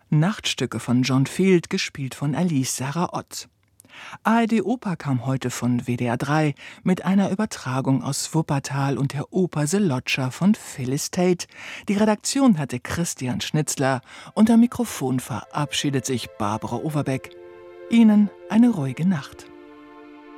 Nachtstücke von John Field, gespielt von Alice Sarah Ott. ARD Oper kam heute von WDR 3 mit einer Übertragung aus Wuppertal und der Oper The Lodger von Phyllis Tate. Die Redaktion hatte Christian Schnitzler und am Mikrofon verabschiedet sich Barbara Overbeck. Ihnen eine ruhige Nacht.